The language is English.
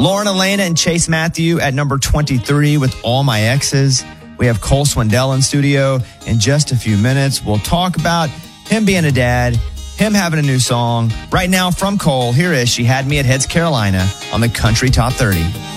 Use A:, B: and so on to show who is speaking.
A: Lauren Elena and Chase Matthew at number 23 with All My Exes. We have Cole Swindell in studio in just a few minutes. We'll talk about him being a dad, him having a new song. Right now from Cole, here is She Had Me at Heads Carolina on the Country Top 30.